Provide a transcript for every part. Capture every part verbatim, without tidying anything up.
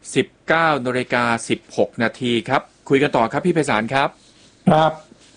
สิบเก้านาฬิกาสิบหกนาทีครับคุยกันต่อครับพี่ไพศาลครับครับ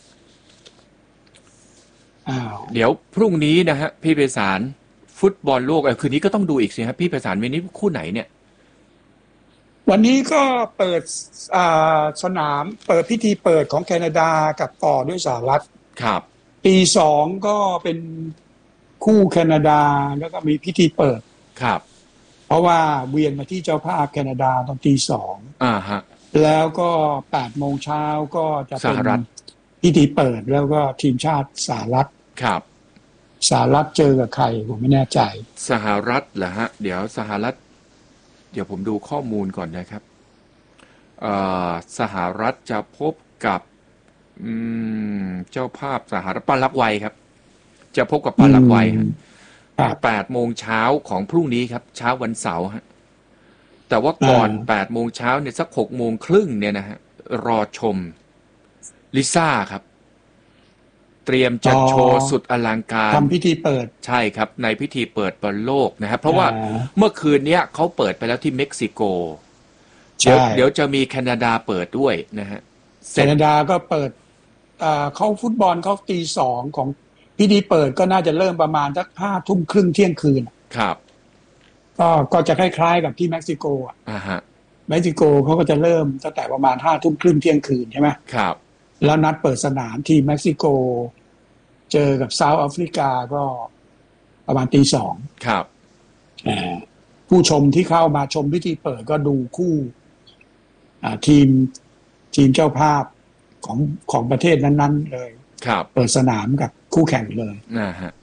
อ้าวเดี๋ยวพรุ่งนี้นะฮะพี่ไพศาลฟุตบอลโลกเออคืนนี้ก็ต้องดูอีกสิครับพี่ไพศาลวันนี้คู่ไหนเนี่ยวันนี้ก็เปิดอ่าสนามเปิดพิธีเปิดของแคนาดากับต่อด้วยสหรัฐครับตีสองก็เป็นคู่แคนาดาแล้วก็มีพิธีเปิดครับเพราะว่าเวียนมาที่เจ้าภาพแคนาดาตอนตีสองอ่าฮะแล้วก็แปดโมงเช้าก็จะสเป็นหรัฐพิธีเปิดแล้วก็ทีมชาติสหรัฐครับสหรัฐเจอกับใครผมไม่แน่ใจสหรัฐเหรอฮะเดี๋ยวสหรัฐเดี๋ยวผมดูข้อมูลก่อนนะครับเอ่อสหรัฐจะพบกับอืมเจ้าภาพสหรัฐปารากวัยครับจะพบกับปารากวัยฮะแปดโมงเช้าของพรุ่งนี้ครับเช้าวันเสาร์ฮะแต่ว่าก่อนแปดโมงเช้าเนี่ยสักหกโมงครึ่งเนี่ยนะฮะรอชมลิซ่าครับเตรียมจัดโชว์สุดอลังการทำพิธีเปิดใช่ครับในพิธีเปิดบอลโลกนะครับเพราะว่าเมื่อคืนนี้เขาเปิดไปแล้วที่เม็กซิโกเดี๋ยวเดี๋ยวจะมีแคนาดาเปิดด้วยนะฮะแคนาดาก็เปิดเขาฟุตบอลเขาตีสองของพิธีเปิดก็น่าจะเริ่มประมาณสักห้าทุ่มครึ่งเที่ยงคืนครับก็ก็จะคล้ายๆกับที่เม็กซิโกอ่ะฮะเม็กซิโกเขาก็จะเริ่มตั้งแต่ประมาณห้าทุ่มครึ่งเที่ยงคืนใช่ไหมครับแล้วนัดเปิดสนามที่เม็กซิโกเจอกับเซาท์แอฟริกาก็ประมาณตีสองครับผู้ชมที่เข้ามาชมพิธีเปิดก็ดูคู่ทีมทีมเจ้าภาพของของประเทศนั้นๆเลยครับเปิดสนามกับคู่แข่งเลยนะฮะ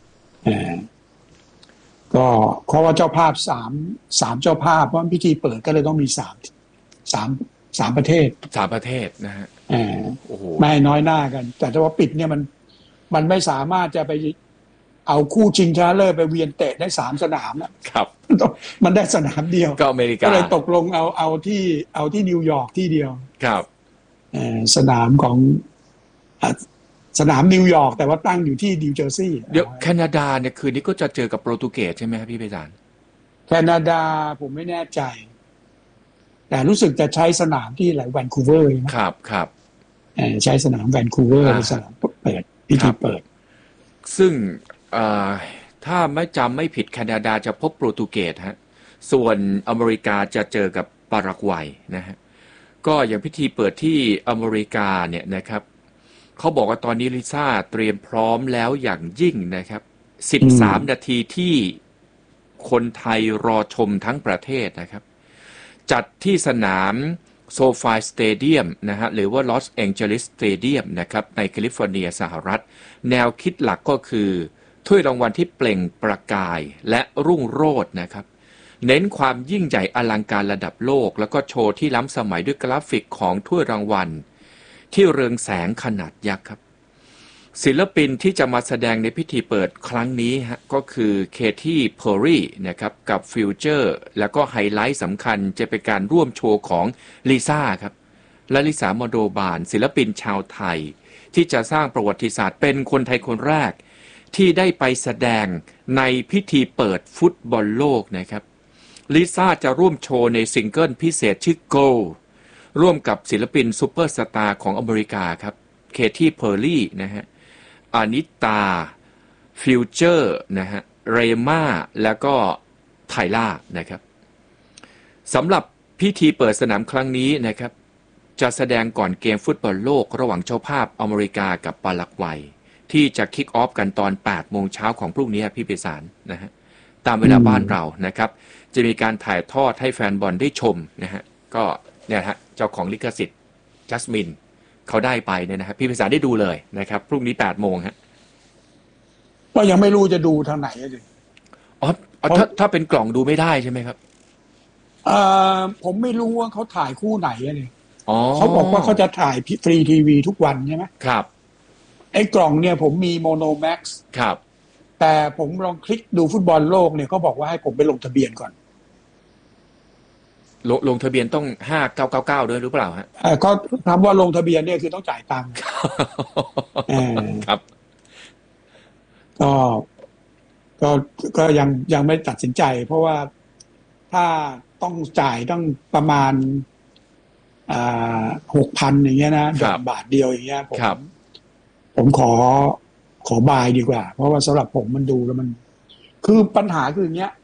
ก็เพราะว่าเจ้าภาพสามสามเจ้าภาพเพราะพิธีเปิดก็เลยต้องมีสามสามสามประเทศสามประเทศนะฮะโอ้โหไม่น้อยหน้ากันแต่ถ้าว่าปิดเนี่ยมันมันไม่สามารถจะไปเอาคู่ชิงชนะเลิศไปเวียนเตะได้สามสนามนะครับมันได้สนามเดียวก็อเมริกาก็เลยตกลงเอาเอาที่เอาที่นิวยอร์กที่เดียวครับสนามของสนามนิวยอร์กแต่ว่าตั้งอยู่ที่นิวเจอร์ซีย์เดี๋ยวแคนาดาเนี่ยคืนนี้ก็จะเจอกับโปรตุเกสใช่ไหมครับพี่ไพศาลแคนาดาผมไม่แน่ใจแต่รู้สึกจะใช้สนามที่ไหลแวนคูเวอร์ครับครับใช้สนามแวนคูเวอร์สนามเปิดพิธีเปิดซึ่งถ้าไม่จำไม่ผิดแคนาดาจะพบโปรตุเกสฮะส่วนอเมริกาจะเจอกับปารากวัยนะฮะก็อย่างพิธีเปิดที่อเมริกาเนี่ยนะครับเขาบอกว่าตอนนี้ลิซ่าเตรียมพร้อมแล้วอย่างยิ่งนะครับสิบสามนาทีที่คนไทยรอชมทั้งประเทศนะครับจัดที่สนามโซฟาสเตเดียมนะฮะหรือว่าลอสแองเจลิสสเตเดียมนะครับในแคลิฟอร์เนียสหรัฐแนวคิดหลักก็คือถ้วยรางวัลที่เปล่งประกายและรุ่งโรจน์นะครับเน้นความยิ่งใหญ่อลังการระดับโลกแล้วก็โชว์ที่ล้ำสมัยด้วยกราฟิกของถ้วยรางวัลที่เรืองแสงขนาดยักษ์ครับศิลปินที่จะมาแสดงในพิธีเปิดครั้งนี้ฮะก็คือเคที่เพอร์รี่นะครับกับฟิวเจอร์แล้วก็ไฮไลท์สำคัญจะเป็นการร่วมโชว์ของลิซ่าครับและลิซ่าโมโดบานศิลปินชาวไทยที่จะสร้างประวัติศาสตร์เป็นคนไทยคนแรกที่ได้ไปแสดงในพิธีเปิดฟุตบอลโลกนะครับลิซ่าจะร่วมโชว์ในซิงเกิลพิเศษชื่อ Go ร่วมกับศิลปินซูเปอร์สตาร์ของอเมริกาครับเคที่เพอร์รี่นะฮะอานิตาฟิวเจอร์นะฮะเรม่าแล้วก็ไทล่านะครับสำหรับพิธีเปิดสนามครั้งนี้นะครับจะแสดงก่อนเกมฟุตบอลโลกระหว่างเจ้าภาพอเมริกากับปารากวัยที่จะคิกออฟกันตอนแปดโมงเช้าของพรุ่งนี้พี่ไพศาลนะฮะตามเวลาบ้านเรานะครับจะมีการถ่ายทอดให้แฟนบอลได้ชมนะฮะก็เนี่ยฮะเจ้าของลิขสิทธิ์จัสมินเขาได้ไปเนี่ยนะครับพี่ไพศาลได้ดูเลยนะครับพรุ่งนี้แปดโมงฮะก็ยังไม่รู้จะดูทางไหนเลยอ๋อถ้าถ้าเป็นกล่องดูไม่ได้ใช่ไหมครับเอ่อผมไม่รู้ว่าเขาถ่ายคู่ไหนเลยเขาบอกว่าเขาจะถ่ายฟรีทีวีทุกวันใช่ไหมครับไอ้กล่องเนี่ยผมมีโมโนแม็กซ์ครับแต่ผมลองคลิกดูฟุตบอลโลกเนี่ยเขาบอกว่าให้ผมไปลงทะเบียนก่อนลงลงทะเบียนต้องห้าเก้าเก้าเก้าด้วยหรือเปล่าฮะเออเขาทำว่าลงทะเบียนเนี่ยคือต้องจ่ายตังค์ครับก็ก็ก็ยังยังไม่ตัดสินใจเพราะว่าถ้าต้องจ่ายต้องประมาณอ่าหกพันอย่างเงี้ยนะดอกบาทเดียวอย่างเงี้ยผมผมขอขอบายดีกว่าเพราะว่าสำหรับผมมันดูแล้วมันคือปัญหาคืออย่างเงี้ย